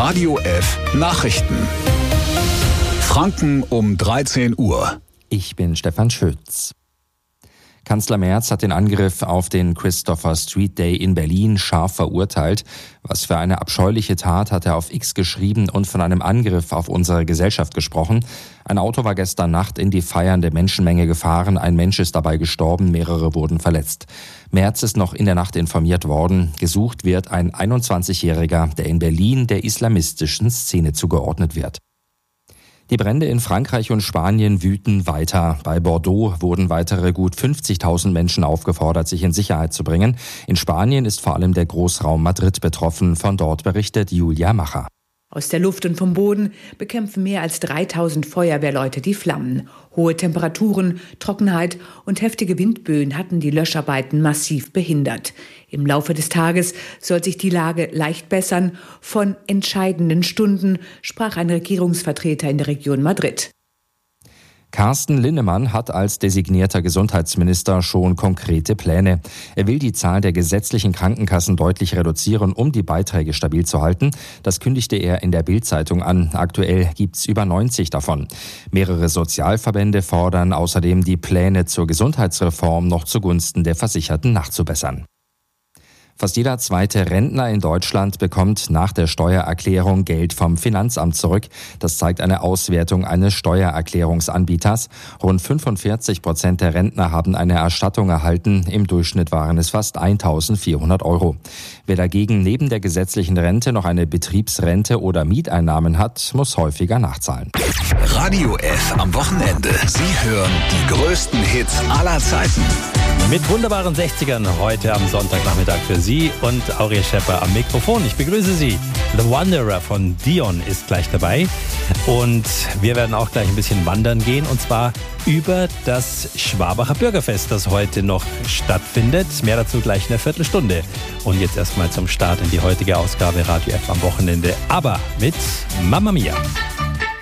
Radio F Nachrichten. Franken um 13 Uhr. Ich bin Stefan Schütz. Kanzler Merz hat den Angriff auf den Christopher Street Day in Berlin scharf verurteilt. Was für eine abscheuliche Tat, hat er auf X geschrieben und von einem Angriff auf unsere Gesellschaft gesprochen. Ein Auto war gestern Nacht in die feiernde Menschenmenge gefahren. Ein Mensch ist dabei gestorben, mehrere wurden verletzt. Merz ist noch in der Nacht informiert worden. Gesucht wird ein 21-Jähriger, der in Berlin der islamistischen Szene zugeordnet wird. Die Brände in Frankreich und Spanien wüten weiter. Bei Bordeaux wurden weitere gut 50.000 Menschen aufgefordert, sich in Sicherheit zu bringen. In Spanien ist vor allem der Großraum Madrid betroffen. Von dort berichtet Julia Macher. Aus der Luft und vom Boden bekämpfen mehr als 3.000 Feuerwehrleute die Flammen. Hohe Temperaturen, Trockenheit und heftige Windböen hatten die Löscharbeiten massiv behindert. Im Laufe des Tages soll sich die Lage leicht bessern. Von entscheidenden Stunden sprach ein Regierungsvertreter in der Region Madrid. Carsten Linnemann hat als designierter Gesundheitsminister schon konkrete Pläne. Er will die Zahl der gesetzlichen Krankenkassen deutlich reduzieren, um die Beiträge stabil zu halten. Das kündigte er in der Bild-Zeitung an. Aktuell gibt's über 90 davon. Mehrere Sozialverbände fordern außerdem, die Pläne zur Gesundheitsreform noch zugunsten der Versicherten nachzubessern. Fast jeder zweite Rentner in Deutschland bekommt nach der Steuererklärung Geld vom Finanzamt zurück. Das zeigt eine Auswertung eines Steuererklärungsanbieters. Rund 45% der Rentner haben eine Erstattung erhalten. Im Durchschnitt waren es fast 1.400 €. Wer dagegen neben der gesetzlichen Rente noch eine Betriebsrente oder Mieteinnahmen hat, muss häufiger nachzahlen. Radio F am Wochenende. Sie hören die größten Hits aller Zeiten. Mit wunderbaren 60ern heute am Sonntagnachmittag für Sie und Auriel Schepper am Mikrofon. Ich begrüße Sie. The Wanderer von Dion ist gleich dabei. Und wir werden auch gleich ein bisschen wandern gehen. Und zwar über das Schwabacher Bürgerfest, das heute noch stattfindet. Mehr dazu gleich in einer Viertelstunde. Und jetzt erstmal zum Start in die heutige Ausgabe Radio F am Wochenende. Aber mit Mamma Mia.